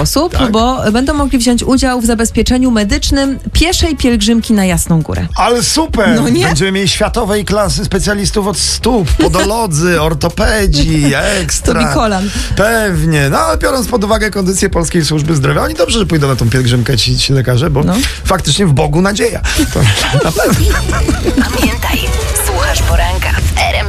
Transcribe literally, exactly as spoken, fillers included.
sposób, Tak. bo będą mogli wziąć udział w zabezpieczeniu medycznym pieszej pielgrzymki na Jasną Górę. Ale super! No nie? Będziemy mieli światowej klasy specjalistów od stóp, podolodzy, ortopedzi, ekstra. To mi kolan. Pewnie. No ale biorąc pod uwagę kondycję Polskiej Służby Zdrowia, oni dobrze, że pójdą na tą pielgrzymkę ci, ci lekarze, bo No. faktycznie w Bogu nadzieja. To na pewno. Pamiętaj, słuchasz poranka w R M